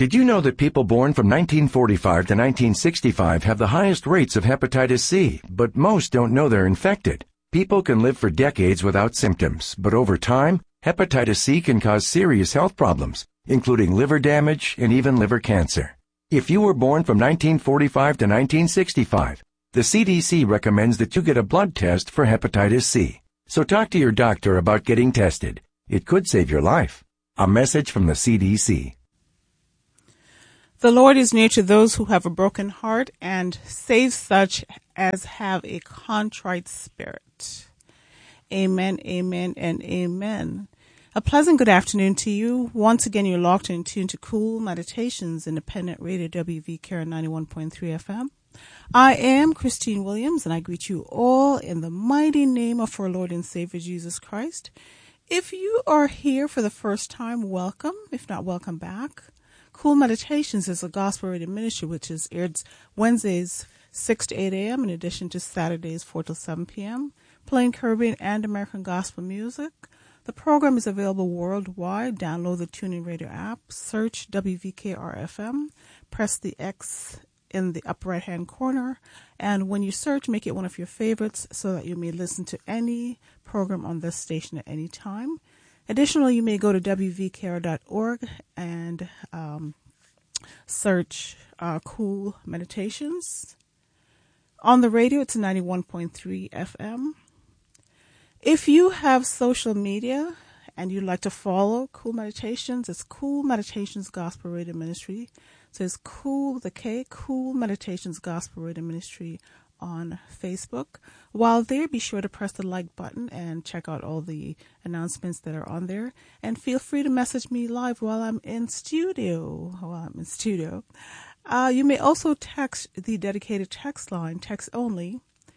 Did you know that people born from 1945 to 1965 have the highest rates of hepatitis C, but most don't know they're infected? People can live for decades without symptoms, but over time, hepatitis C can cause serious health problems, including liver damage and even liver cancer. If you were born from 1945 to 1965, the CDC recommends that you get a blood test for hepatitis C. So talk to your doctor about getting tested. It could save your life. A message from the CDC. The Lord is near to those who have a broken heart and saves such as have a contrite spirit. Amen, amen, and amen. A pleasant good afternoon to you. Once again, you're locked in tune to Cool Meditations, Independent Radio WVKR 91.3 FM. I am Christine Williams, and I greet you all in the mighty name of our Lord and Savior Jesus Christ. If you are here for the first time, welcome. If not, welcome back. Cool Meditations is a gospel radio ministry which is aired Wednesdays 6 to 8 a.m. in addition to Saturdays 4 to 7 p.m., playing Caribbean and American gospel music. The program is available worldwide. Download the TuneIn Radio app, search WVKR-FM, press the X in the upper right-hand corner, and when you search, make it one of your favorites so that you may listen to any program on this station at any time. Additionally, you may go to WVKR.org and search Cool Meditations. On the radio, it's 91.3 FM. If you have social media and you'd like to follow Cool Meditations, it's Cool Meditations Gospel Radio Ministry. So it's Cool, the K, Cool Meditations Gospel Radio Ministry on Facebook. While there, be sure to press the like button and check out all the announcements that are on there. And feel free to message me live while I'm in studio. You may also text the dedicated text line, text only,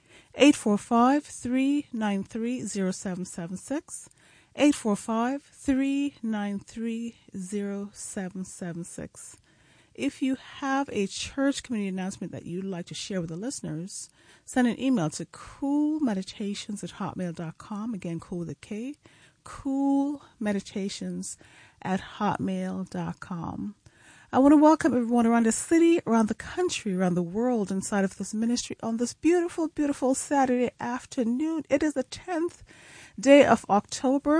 845-393-0776, 845-393-0776. If you have a church community announcement that you'd like to share with the listeners, send an email to coolmeditations@hotmail.com. Again, cool with a K, coolmeditations@hotmail.com. I want to welcome everyone around the city, around the country, around the world, inside of this ministry on this beautiful, beautiful Saturday afternoon. It is the 10th day of October.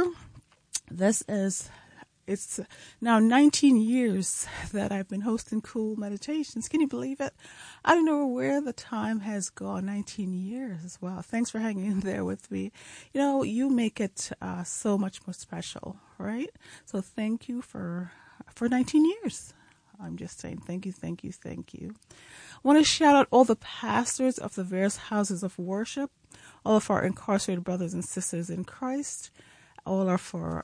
It's now 19 years that I've been hosting Cool Meditations. Can you believe it? I don't know where the time has gone. 19 years. Wow. Thanks for hanging in there with me. You know, you make it so much more special, right? So thank you for 19 years. I'm just saying thank you, thank you, thank you. I want to shout out all the pastors of the various houses of worship, all of our incarcerated brothers and sisters in Christ, all of our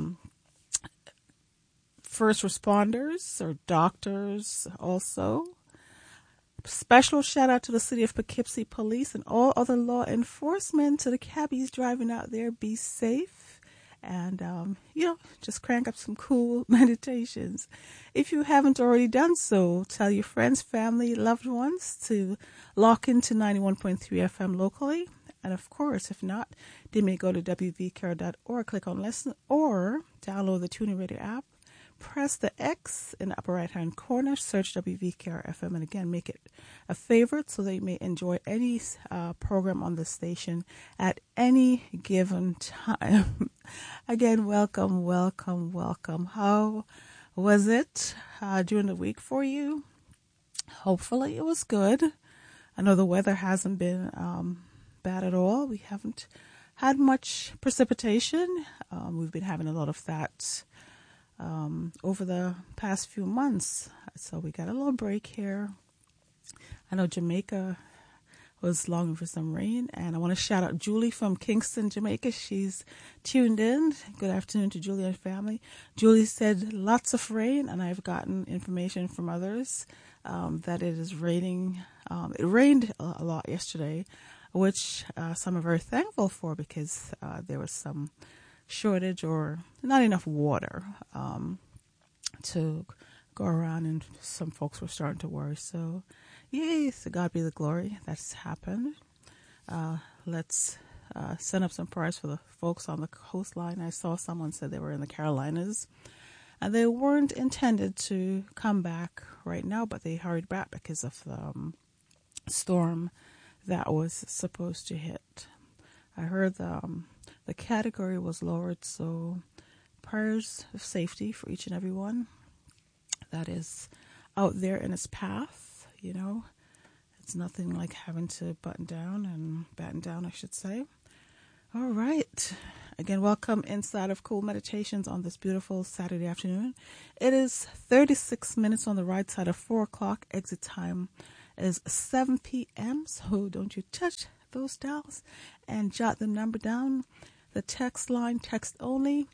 first responders or doctors also. Special shout out to the City of Poughkeepsie Police and all other law enforcement. To the cabbies driving out there, be safe. And, just crank up some cool meditations. If you haven't already done so, tell your friends, family, loved ones to lock into 91.3 FM locally. And of course, if not, they may go to WVKR.org, click on listen, or download the TuneIn Radio app. Press the X in the upper right-hand corner, search WVKR-FM, and again, make it a favorite so that you may enjoy any program on the station at any given time. Again, welcome, welcome, welcome. How was it during the week for you? Hopefully it was good. I know the weather hasn't been bad at all. We haven't had much precipitation. We've been having a lot of that over the past few months. So we got a little break here. I know Jamaica was longing for some rain, and I want to shout out Julie from Kingston, Jamaica. She's tuned in. Good afternoon to Julie and family. Julie said lots of rain, and I've gotten information from others that it is raining. It rained a lot yesterday, which some are very thankful for because there was some shortage or not enough water to go around, and some folks were starting to worry. So, yay, to God be the glory. That's happened. Let's send up some prayers for the folks on the coastline. I saw someone said they were in the Carolinas. And they weren't intended to come back right now, but they hurried back because of the storm that was supposed to hit. I heard the category was lowered, so prayers of safety for each and every one that is out there in its path. You know, it's nothing like having to batten down, I should say. All right. Again, welcome inside of Cool Meditations on this beautiful Saturday afternoon. It is 36 minutes on the right side of 4 o'clock. Exit time is 7 p.m., so don't you touch those dials and jot the number down. The text line, text only,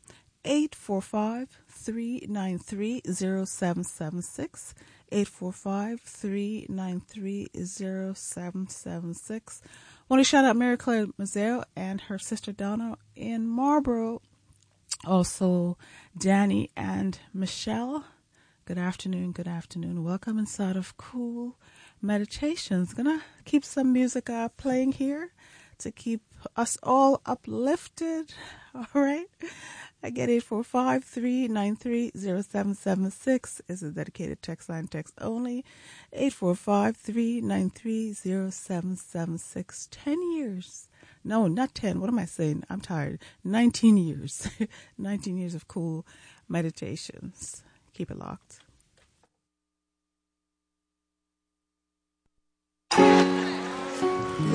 845-393-0776, 845-393-0776. I want to shout out Mary Claire Mazzeo and her sister Donna in Marlborough. Also, Danny and Michelle. Good afternoon. Welcome inside of Cool Meditations. Gonna keep some music playing here to keep us all uplifted. All right. Again, 845-393-0776 is a dedicated text line, text only. 845-393-0776. 10 years. No, not 10. What am I saying? I'm tired. 19 years. 19 years of Cool Meditations. Keep it locked.